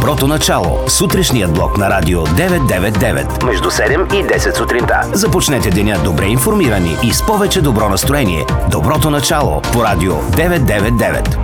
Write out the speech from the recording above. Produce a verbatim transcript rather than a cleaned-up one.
Доброто начало. Сутрешният блок на Радио деветстотин и деветдесет и девет. Между седем и десет сутринта. Започнете деня добре информирани и с повече добро настроение. Доброто начало по Радио деветстотин и деветдесет и девет.